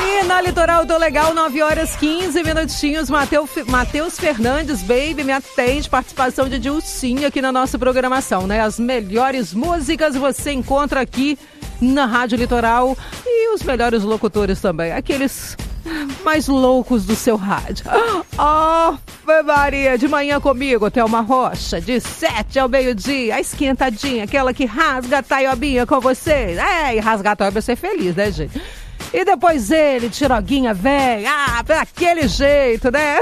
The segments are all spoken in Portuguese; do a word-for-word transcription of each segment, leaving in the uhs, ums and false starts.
aí, na Litoral do Legal, nove horas quinze minutinhos. Mateus, Mateus Fernandes, baby, me atende. Participação de Dilcinho aqui na nossa programação, né? As melhores músicas você encontra aqui na Rádio Litoral. E os melhores locutores também. Aqueles mais loucos do seu rádio. Ó, oh, Maria, de manhã comigo, Thelma Rocha, de sete ao meio-dia, a esquentadinha, aquela que rasga a taiobinha com vocês. É, e rasgar a taioba é ser feliz, né, gente? E depois ele, Tiroguinha, vem, ah, daquele jeito, né?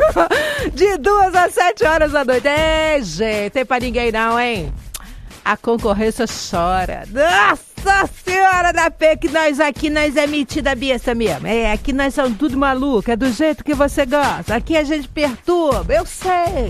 De duas às sete horas da noite. É, gente, tem pra ninguém não, hein? A concorrência chora. Nossa Senhora da P, que nós aqui, nós é metida besta mesmo. É, aqui nós somos tudo maluco, é do jeito que você gosta. Aqui a gente perturba, eu sei.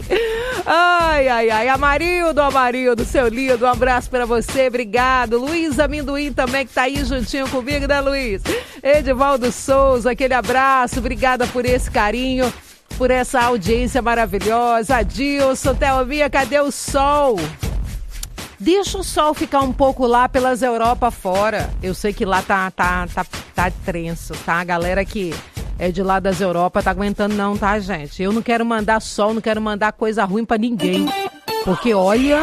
Ai, ai, ai. Amarildo, Amarildo, seu lindo, um abraço pra você, obrigado. Luiz Amendoim também, que tá aí juntinho comigo, né, Luiz? Edivaldo Souza, aquele abraço, obrigada por esse carinho, por essa audiência maravilhosa. Adilson, Thelminha, cadê o sol? Deixa o sol ficar um pouco lá pelas Europa fora. Eu sei que lá tá, tá, tá, tá trenço, tá? A galera que é de lá das Europa tá aguentando não, tá, gente? Eu não quero mandar sol, não quero mandar coisa ruim pra ninguém. Porque, olha,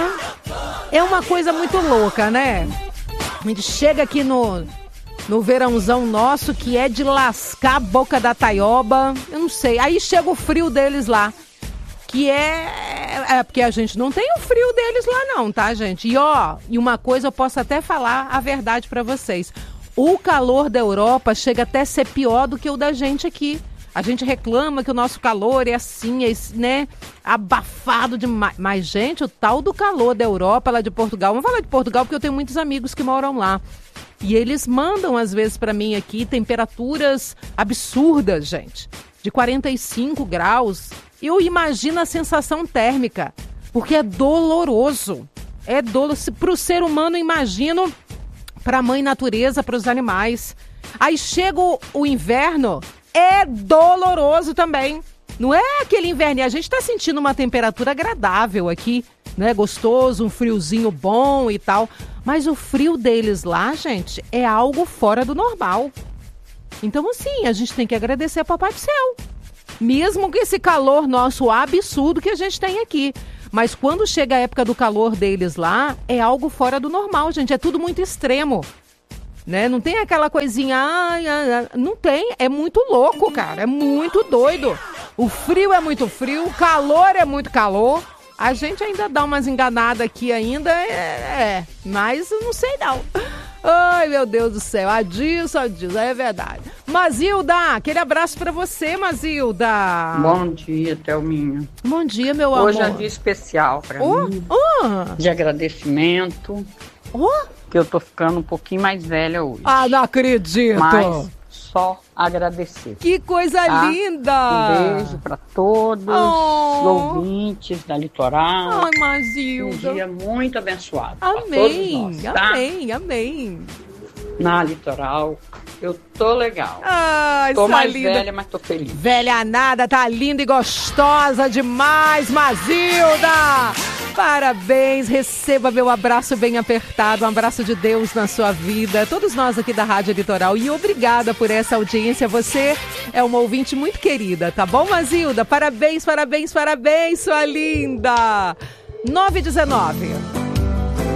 é uma coisa muito louca, né? A gente chega aqui no, no verãozão nosso, que é de lascar a boca da taioba. Eu não sei. Aí chega o frio deles lá. Que é, é porque a gente não tem o frio deles lá não, tá, gente? E ó, e uma coisa eu posso até falar a verdade pra vocês. O calor da Europa chega até a ser pior do que o da gente aqui. A gente reclama que o nosso calor é assim, é, né, abafado demais. Mas, gente, o tal do calor da Europa, lá de Portugal, vamos falar de Portugal porque eu tenho muitos amigos que moram lá. E eles mandam, às vezes, pra mim aqui, temperaturas absurdas, gente. De quarenta e cinco graus. Eu imagino a sensação térmica, porque é doloroso. É doloroso. Para o ser humano, imagino, para a mãe natureza, para os animais. Aí chega o, o inverno, é doloroso também. Não é aquele inverno, e a gente está sentindo uma temperatura agradável aqui, né? Gostoso, um friozinho bom e tal. Mas o frio deles lá, gente, é algo fora do normal. Então, assim, a gente tem que agradecer a Papai do Céu. Mesmo com esse calor nosso absurdo que a gente tem aqui. Mas quando chega a época do calor deles lá, é algo fora do normal, gente. É tudo muito extremo, né? Não tem aquela coisinha... Ai, ai, ai. Não tem. É muito louco, cara. É muito doido. O frio é muito frio, o calor é muito calor. A gente ainda dá umas enganadas aqui ainda, é, é. Mas não sei não. Ai, meu Deus do céu. Adilson, Adilson, é verdade. Mazilda, aquele abraço pra você, Mazilda. Bom dia, Thelminha. Bom dia, meu amor. Hoje é um dia especial pra oh, mim. Oh. De agradecimento. Oh. Que eu tô ficando um pouquinho mais velha hoje. Ah, não acredito. Mas só agradecer. Que coisa tá? linda. Um beijo pra todos oh. os ouvintes da Litoral. Ai, Mazilda. Um dia muito abençoado. Amém, nós, tá? amém, amém. Na Litoral, eu tô legal. Ai, tô mais linda. velha, mas tô feliz. Velha nada, tá linda e gostosa demais, Mazilda! Parabéns, receba meu abraço bem apertado, um abraço de Deus na sua vida, todos nós aqui da Rádio Litoral, e obrigada por essa audiência, você é uma ouvinte muito querida, tá bom, Mazilda? Parabéns, parabéns, parabéns, sua linda! nove e dezenove.